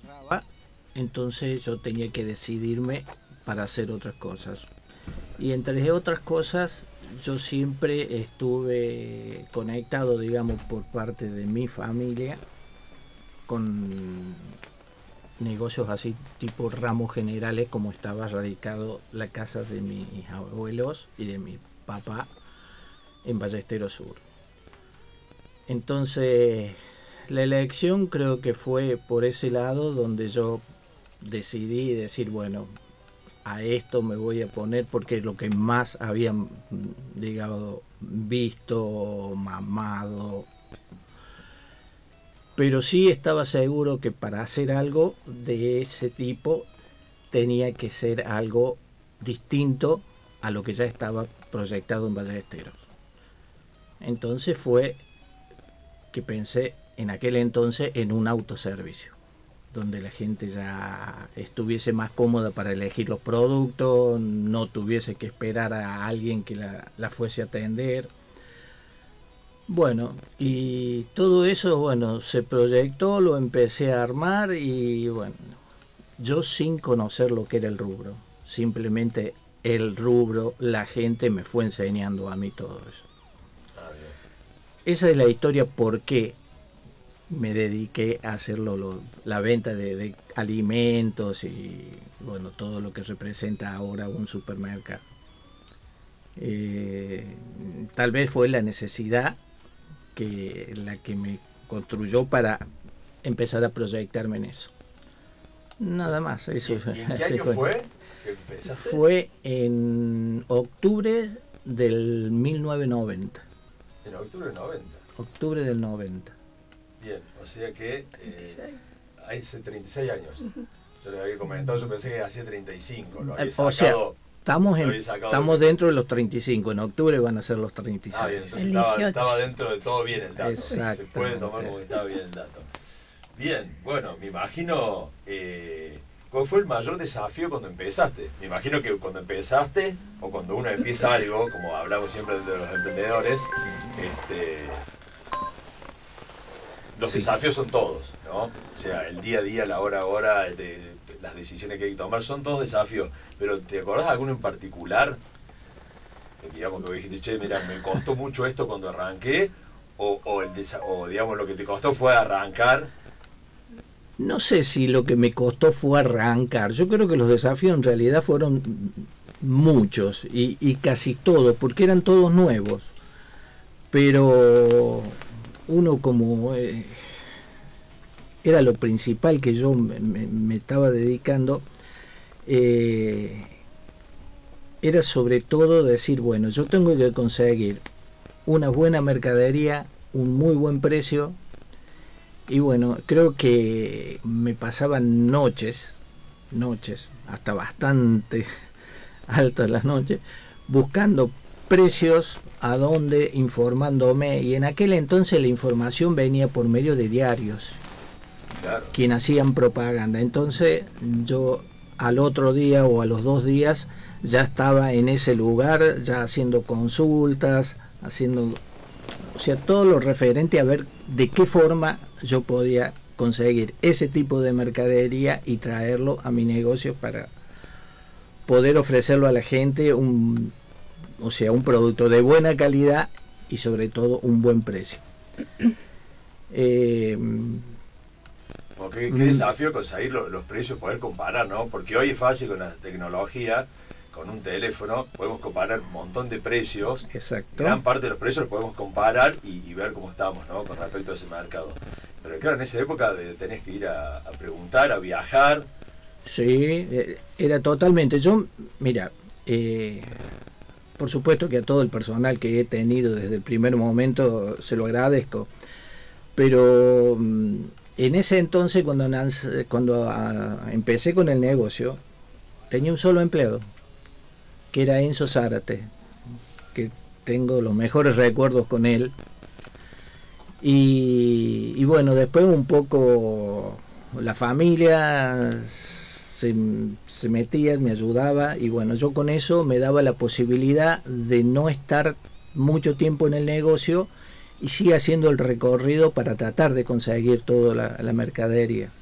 cerraba, entonces yo tenía que decidirme para hacer otras cosas. Y entre otras cosas, yo siempre estuve conectado, digamos, por parte de mi familia con negocios así tipo ramos generales, como estaba radicado la casa de mis abuelos y de mi papá en Ballesteros Sur. Entonces la elección creo que fue por ese lado donde yo decidí decir, bueno, a esto me voy a poner porque es lo que más había, digamos, visto, mamado. Pero sí estaba seguro que para hacer algo de ese tipo tenía que ser algo distinto a lo que ya estaba proyectado en Ballesteros. Entonces fue que pensé en aquel entonces en un autoservicio, donde la gente ya estuviese más cómoda para elegir los productos, no tuviese que esperar a alguien que la fuese a atender. Bueno, y todo eso, bueno, se proyectó, lo empecé a armar y bueno, yo sin conocer lo que era el rubro, simplemente el rubro, la gente me fue enseñando a mí todo eso. Esa es la historia por qué me dediqué a hacerlo, la venta de alimentos y bueno, todo lo que representa ahora un supermercado. Tal vez fue la necesidad la que me construyó para empezar a proyectarme en eso. Nada más. Eso. ¿Y en qué año fue que empezaste? Fue en octubre del 1990. En octubre del 90. Octubre del 90. Bien, o sea que hace 36 años. Yo le había comentado, yo pensé que hacía 35. Lo había sacado, o sea, estamos dentro de los 35. En octubre van a ser los 36. Ah, bien, entonces estaba dentro de todo bien el dato. Se puede tomar como que estaba bien el dato. Bien, bueno, me imagino, ¿cuál fue el mayor desafío cuando empezaste? Me imagino que cuando empezaste, o cuando uno empieza algo, como hablamos siempre de los emprendedores, los desafíos son todos, ¿no? O sea, el día a día, la hora a hora, las decisiones que hay que tomar, son todos desafíos. Pero ¿te acordás de alguno en particular? Digamos que dijiste, che, mira, me costó mucho esto cuando arranqué, o digamos lo que te costó fue arrancar. No sé si lo que me costó fue arrancar. Yo creo que los desafíos en realidad fueron muchos y casi todos, porque eran todos nuevos. Pero uno como era lo principal que yo me estaba dedicando, era sobre todo decir, bueno, yo tengo que conseguir una buena mercadería, un muy buen precio. Y bueno, creo que me pasaban noches, hasta bastante altas las noches, buscando precios a dónde, informándome. Y en aquel entonces la información venía por medio de diarios, claro, quien hacían propaganda. Entonces yo al otro día o a los 2 días ya estaba en ese lugar, ya haciendo consultas, haciendo... O sea, todo lo referente a ver de qué forma yo podía conseguir ese tipo de mercadería y traerlo a mi negocio para poder ofrecerlo a la gente, un producto de buena calidad y sobre todo un buen precio. ¿Qué desafío conseguir los precios, poder comparar, ¿no? Porque hoy es fácil con la tecnología, con un teléfono, podemos comparar un montón de precios. Exacto. Gran parte de los precios los podemos comparar y ver cómo estamos, ¿no? Con respecto a ese mercado. Pero claro, en esa época tenés que ir a preguntar, a viajar. Sí, era totalmente. Yo, mira, por supuesto que a todo el personal que he tenido desde el primer momento se lo agradezco. Pero en ese entonces, cuando empecé con el negocio, tenía un solo empleado, que era Enzo Zárate, que tengo los mejores recuerdos con él. Y bueno, después un poco la familia se metía, me ayudaba, y bueno, yo con eso me daba la posibilidad de no estar mucho tiempo en el negocio y sí haciendo el recorrido para tratar de conseguir toda la mercadería.